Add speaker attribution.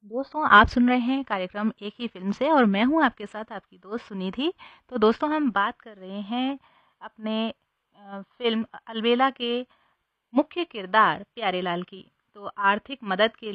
Speaker 1: दोस्तों, आप सुन रहे हैं कार्यक्रम एक ही फ़िल्म से और मैं हूँ आपके साथ आपकी दोस्त सुनिधि। तो दोस्तों, हम बात कर रहे हैं अपने फ़िल्म अलबेला के मुख्य किरदार प्यारेलाल की। तो आर्थिक मदद के